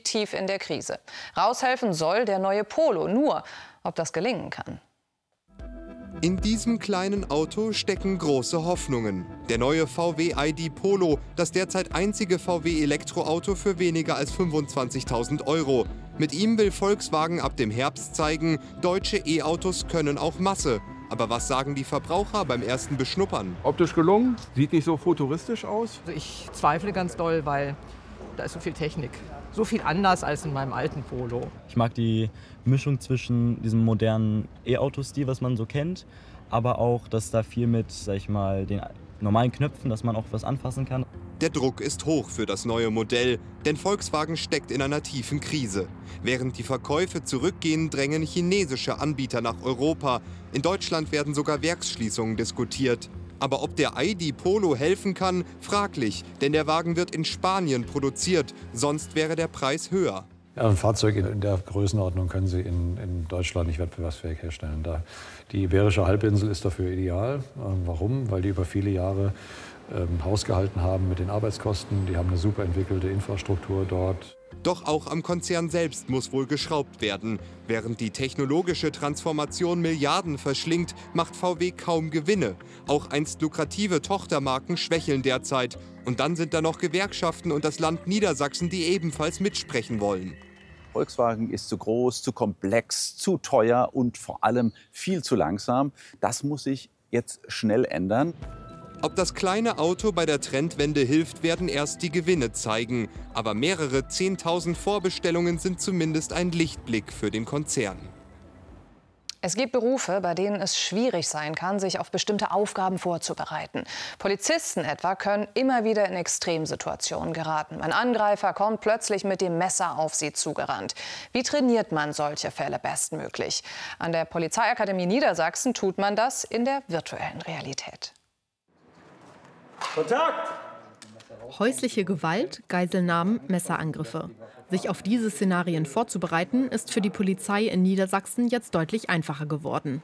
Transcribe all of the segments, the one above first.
tief in der Krise. Raushelfen soll der neue Polo. Nur, ob das gelingen kann. In diesem kleinen Auto stecken große Hoffnungen. Der neue VW ID Polo, das derzeit einzige VW-Elektroauto für weniger als 25.000 €. Mit ihm will Volkswagen ab dem Herbst zeigen, deutsche E-Autos können auch Masse. Aber was sagen die Verbraucher beim ersten Beschnuppern? Optisch gelungen, sieht nicht so futuristisch aus. Also ich zweifle ganz doll, weil da ist so viel Technik. So viel anders als in meinem alten Polo. Ich mag die Mischung zwischen diesem modernen E-Auto-Stil, was man so kennt, aber auch, dass da viel mit, sag ich mal, den normalen Knöpfen, dass man auch was anfassen kann. Der Druck ist hoch für das neue Modell, denn Volkswagen steckt in einer tiefen Krise. Während die Verkäufe zurückgehen, drängen chinesische Anbieter nach Europa. In Deutschland werden sogar Werksschließungen diskutiert. Aber ob der ID Polo helfen kann, fraglich, denn der Wagen wird in Spanien produziert, sonst wäre der Preis höher. Ja, ein Fahrzeug in der Größenordnung können Sie in Deutschland nicht wettbewerbsfähig herstellen. Die Iberische Halbinsel ist dafür ideal. Warum? Weil die über viele Jahre Haus gehalten haben mit den Arbeitskosten. Die haben eine super entwickelte Infrastruktur dort. Doch auch am Konzern selbst muss wohl geschraubt werden. Während die technologische Transformation Milliarden verschlingt, macht VW kaum Gewinne. Auch einst lukrative Tochtermarken schwächeln derzeit. Und dann sind da noch Gewerkschaften und das Land Niedersachsen, die ebenfalls mitsprechen wollen. Volkswagen ist zu groß, zu komplex, zu teuer und vor allem viel zu langsam. Das muss sich jetzt schnell ändern. Ob das kleine Auto bei der Trendwende hilft, werden erst die Gewinne zeigen. Aber mehrere 10.000 Vorbestellungen sind zumindest ein Lichtblick für den Konzern. Es gibt Berufe, bei denen es schwierig sein kann, sich auf bestimmte Aufgaben vorzubereiten. Polizisten etwa können immer wieder in Extremsituationen geraten. Ein Angreifer kommt plötzlich mit dem Messer auf sie zugerannt. Wie trainiert man solche Fälle bestmöglich? An der Polizeiakademie Niedersachsen tut man das in der virtuellen Realität. Kontakt! Häusliche Gewalt, Geiselnahmen, Messerangriffe. Sich auf diese Szenarien vorzubereiten, ist für die Polizei in Niedersachsen jetzt deutlich einfacher geworden.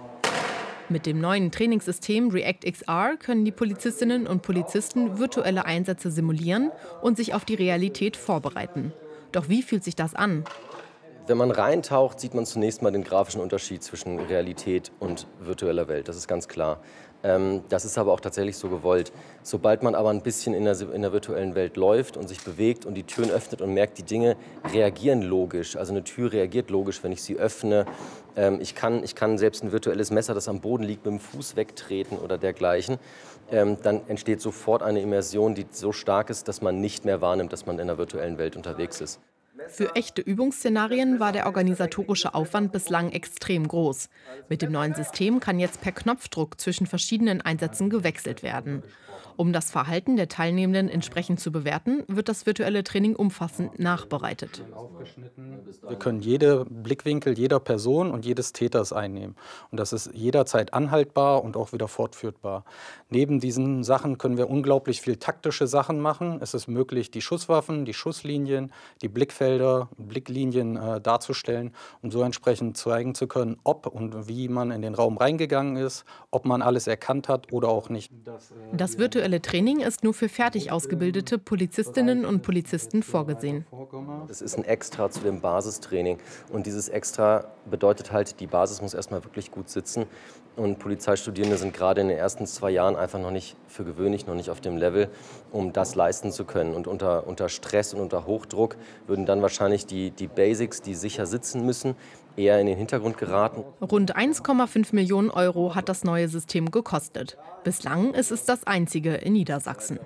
Mit dem neuen Trainingssystem React XR können die Polizistinnen und Polizisten virtuelle Einsätze simulieren und sich auf die Realität vorbereiten. Doch wie fühlt sich das an? Wenn man reintaucht, sieht man zunächst mal den grafischen Unterschied zwischen Realität und virtueller Welt. Das ist ganz klar. Das ist aber auch tatsächlich so gewollt. Sobald man aber ein bisschen in der virtuellen Welt läuft und sich bewegt und die Türen öffnet und merkt, die Dinge reagieren logisch. Also eine Tür reagiert logisch, wenn ich sie öffne. Ich kann selbst ein virtuelles Messer, das am Boden liegt, mit dem Fuß wegtreten oder dergleichen. Dann entsteht sofort eine Immersion, die so stark ist, dass man nicht mehr wahrnimmt, dass man in der virtuellen Welt unterwegs ist. Für echte Übungsszenarien war der organisatorische Aufwand bislang extrem groß. Mit dem neuen System kann jetzt per Knopfdruck zwischen verschiedenen Einsätzen gewechselt werden. Um das Verhalten der Teilnehmenden entsprechend zu bewerten, wird das virtuelle Training umfassend nachbereitet. Wir können jede Blickwinkel jeder Person und jedes Täters einnehmen. Und das ist jederzeit anhaltbar und auch wieder fortführbar. Neben diesen Sachen können wir unglaublich viel taktische Sachen machen. Es ist möglich, die Schusswaffen, die Schusslinien, die Blickfelder, Blicklinien darzustellen, um so entsprechend zeigen zu können, ob und wie man in den Raum reingegangen ist, ob man alles erkannt hat oder auch nicht. Das virtuelle Training ist nur für fertig ausgebildete Polizistinnen und Polizisten vorgesehen. Das ist ein Extra zu dem Basistraining. Und dieses Extra bedeutet halt, die Basis muss erstmal wirklich gut sitzen. Und Polizeistudierende sind gerade in den ersten 2 Jahren einfach noch nicht, für gewöhnlich noch nicht auf dem Level, um das leisten zu können. Und unter Stress und unter Hochdruck würden dann wahrscheinlich die Basics, die sicher sitzen müssen, eher in den Hintergrund geraten. Rund 1,5 Millionen € hat das neue System gekostet. Bislang ist es das einzige in Niedersachsen.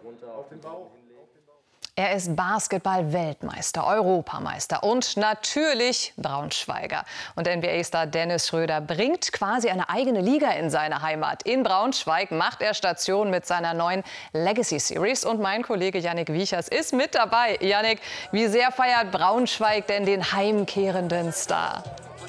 Er ist Basketball-Weltmeister, Europameister und natürlich Braunschweiger. Und NBA-Star Dennis Schröder bringt quasi eine eigene Liga in seine Heimat. In Braunschweig macht er Station mit seiner neuen Legacy Series. Und mein Kollege Yannick Wiechers ist mit dabei. Yannick, wie sehr feiert Braunschweig denn den heimkehrenden Star?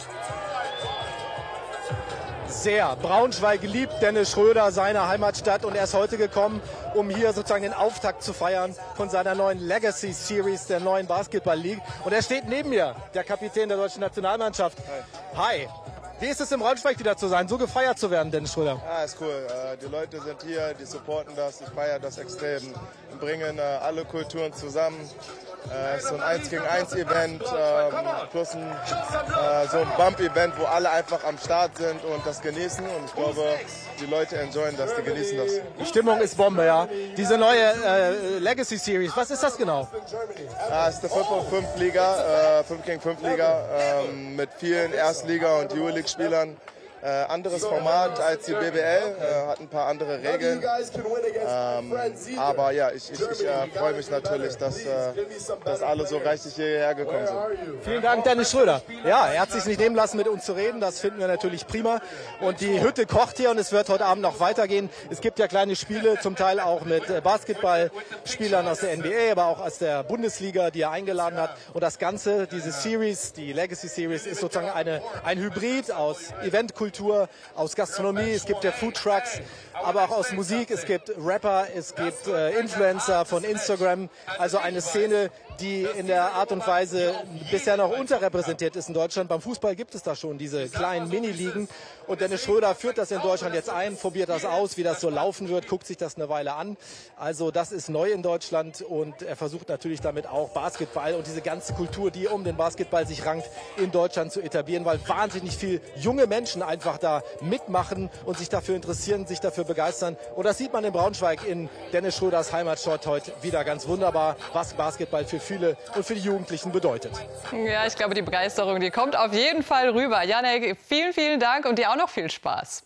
Sehr. Braunschweig liebt Dennis Schröder, seine Heimatstadt, und er ist heute gekommen, um hier sozusagen den Auftakt zu feiern von seiner neuen Legacy Series, der neuen Basketball League. Und er steht neben mir, der Kapitän der deutschen Nationalmannschaft. Hi. Wie ist es in Braunschweig wieder zu sein, so gefeiert zu werden, Dennis Schröder? Ja, ist cool. Die Leute sind hier, die supporten das, ich feiere das extrem. Wir bringen alle Kulturen zusammen. So ein 1-gegen-1-Event plus so ein Bump-Event, wo alle einfach am Start sind und das genießen. Und ich glaube, die Leute enjoyen das, die genießen das. Die Stimmung ist Bombe, ja. Diese neue Legacy Series, was ist das genau? Es ist eine 5-5-Liga, 5-gegen-5-Liga mit vielen Erstliga- und Euroleague-Spielern. Anderes Format als die BBL, hat ein paar andere Regeln. Aber ja, ich freue mich natürlich, dass alle so reichlich hierher gekommen sind. Vielen Dank, Dennis Schröder. Ja, er hat sich nicht nehmen lassen, mit uns zu reden. Das finden wir natürlich prima. Und die Hütte kocht hier und es wird heute Abend noch weitergehen. Es gibt ja kleine Spiele, zum Teil auch mit Basketballspielern aus der NBA, aber auch aus der Bundesliga, die er eingeladen hat. Und das Ganze, diese Series, die Legacy Series, ist sozusagen ein Hybrid aus Eventkultur, aus Gastronomie, es gibt ja Food Trucks, aber auch aus Musik, es gibt Rapper, es gibt Influencer von Instagram, also eine Szene, die in der Art und Weise bisher noch unterrepräsentiert ist in Deutschland. Beim Fußball gibt es da schon diese kleinen Mini-Ligen und Dennis Schröder führt das in Deutschland jetzt ein, probiert das aus, wie das so laufen wird, guckt sich das eine Weile an. Also das ist neu in Deutschland und er versucht natürlich damit auch Basketball und diese ganze Kultur, die um den Basketball sich rankt, in Deutschland zu etablieren, weil wahnsinnig viel junge Menschen einfach da mitmachen und sich dafür interessieren, sich dafür begeistern. Und das sieht man in Braunschweig in Dennis Schröders Heimatstadt heute wieder ganz wunderbar, was Basketball für viele und für die Jugendlichen bedeutet. Ja, ich glaube, die Begeisterung, die kommt auf jeden Fall rüber. Janek, vielen, vielen Dank und dir auch noch viel Spaß.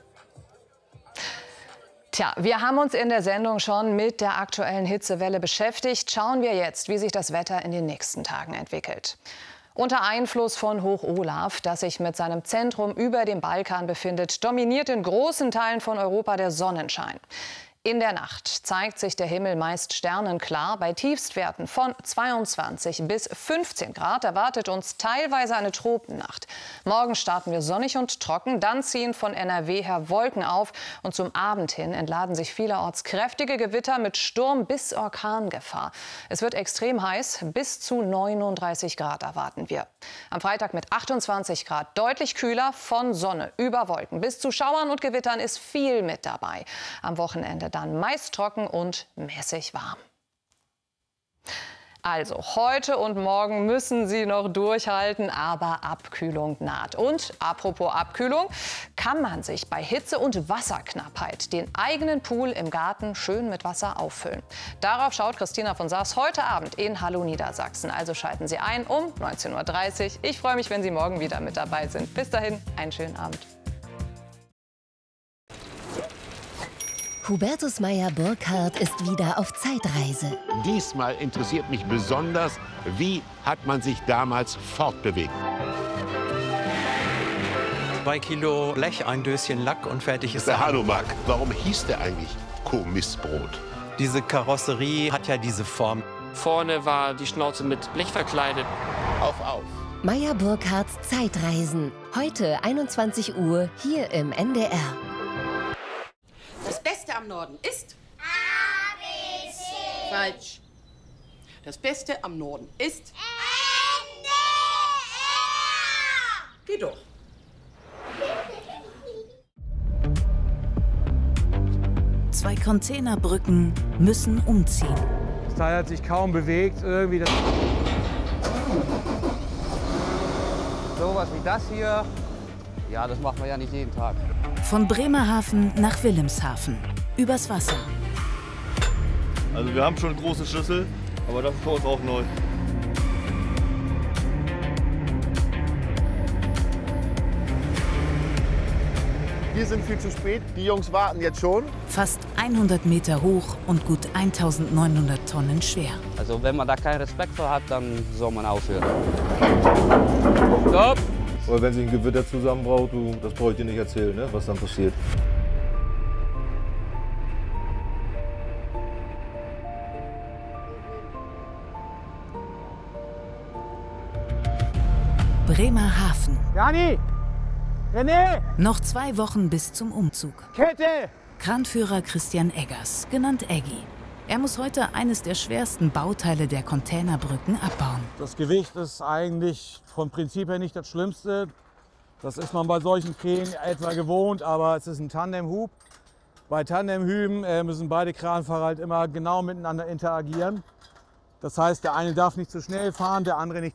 Tja, wir haben uns in der Sendung schon mit der aktuellen Hitzewelle beschäftigt. Schauen wir jetzt, wie sich das Wetter in den nächsten Tagen entwickelt. Unter Einfluss von Hoch Olaf, das sich mit seinem Zentrum über dem Balkan befindet, dominiert in großen Teilen von Europa der Sonnenschein. In der Nacht zeigt sich der Himmel meist sternenklar. Bei Tiefstwerten von 22 bis 15 Grad erwartet uns teilweise eine Tropennacht. Morgen starten wir sonnig und trocken, dann ziehen von NRW her Wolken auf und zum Abend hin entladen sich vielerorts kräftige Gewitter mit Sturm- bis Orkangefahr. Es wird extrem heiß, bis zu 39 Grad erwarten wir. Am Freitag mit 28 Grad deutlich kühler, von Sonne über Wolken bis zu Schauern und Gewittern ist viel mit dabei. Am Wochenende dann meist trocken und mäßig warm. Also heute und morgen müssen Sie noch durchhalten, aber Abkühlung naht. Und apropos Abkühlung, kann man sich bei Hitze und Wasserknappheit den eigenen Pool im Garten schön mit Wasser auffüllen. Darauf schaut Christina von Saas heute Abend in Hallo Niedersachsen. Also schalten Sie ein um 19:30 Uhr. Ich freue mich, wenn Sie morgen wieder mit dabei sind. Bis dahin, einen schönen Abend. Hubertus Meyer-Burkhardt ist wieder auf Zeitreise. Diesmal interessiert mich besonders, wie hat man sich damals fortbewegt. 2 Kilo Blech, ein Döschen Lack und fertig ist der Hanomag. Warum hieß der eigentlich Kommissbrot? Diese Karosserie hat ja diese Form. Vorne war die Schnauze mit Blech verkleidet. Auf. Meyer-Burkhardts Zeitreisen. Heute 21 Uhr hier im NDR. Das Beste am Norden ist? ABC. Falsch. Das Beste am Norden ist? NDR. Geh doch. Zwei Containerbrücken müssen umziehen. Das Teil hat sich kaum bewegt. Irgendwie das sowas wie das hier. Ja, das macht man ja nicht jeden Tag. Von Bremerhaven nach Wilhelmshaven. Übers Wasser. Also wir haben schon eine große Schüssel, aber das ist für uns auch neu. Wir sind viel zu spät, die Jungs warten jetzt schon. Fast 100 Meter hoch und gut 1900 Tonnen schwer. Also wenn man da keinen Respekt vor hat, dann soll man aufhören. Stopp! Oder wenn sich ein Gewitter zusammenbraut, das brauche ich dir nicht erzählen, ne, was dann passiert. Bremerhaven. Jani! René! Noch 2 Wochen bis zum Umzug. Kette! Kranführer Christian Eggers, genannt Eggy. Er muss heute eines der schwersten Bauteile der Containerbrücken abbauen. Das Gewicht ist eigentlich vom Prinzip her nicht das Schlimmste. Das ist man bei solchen Kränen etwa gewohnt, aber es ist ein Tandemhub. Bei Tandemhüben müssen beide Kranfahrer halt immer genau miteinander interagieren. Das heißt, der eine darf nicht zu schnell fahren, der andere nicht